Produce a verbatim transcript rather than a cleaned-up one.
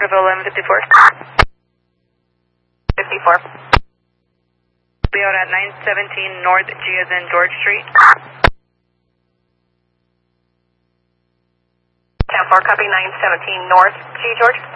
Porterville eleven fifty-four. fifty-four. Be out at nine seventeen North G as in George Street. ten four, copy nine seventeen North G, George.